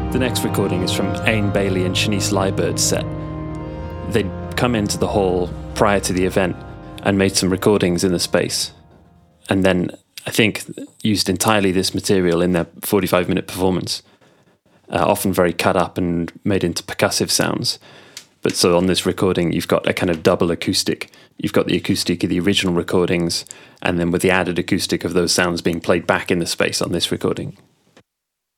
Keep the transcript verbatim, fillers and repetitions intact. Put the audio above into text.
The next recording is from Aine Bailey and Shanice Liebird's set. They'd come into the hall prior to the event and made some recordings in the space. And then, I think, used entirely this material in their forty-five minute performance. Uh, often very cut up and made into percussive sounds. But so on this recording, you've got a kind of double acoustic. You've got the acoustic of the original recordings, and then with the added acoustic of those sounds being played back in the space on this recording.